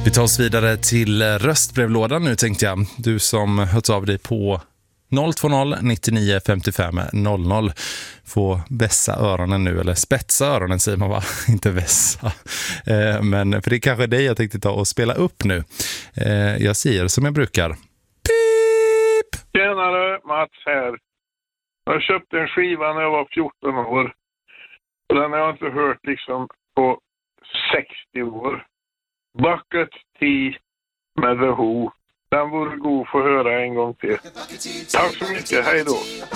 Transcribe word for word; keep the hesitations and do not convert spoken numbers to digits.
Vi tar oss vidare till röstbrevlådan nu, tänkte jag. Du som hört av dig på noll två noll nittionio femtiofem noll noll får vässa öronen nu, eller spetsa öronen säger man, va? Inte vässa. Eh, men för det är kanske dig jag tänkte ta och spela upp nu. Eh, jag säger som jag brukar. Pip! Tjenare, Mats här. Jag köpte en skiva när jag var fjorton år. Och den har jag inte hört liksom på sextio år. Bucket Tea med The Who. Den vore god för att höra en gång till. Tack så mycket, hej då.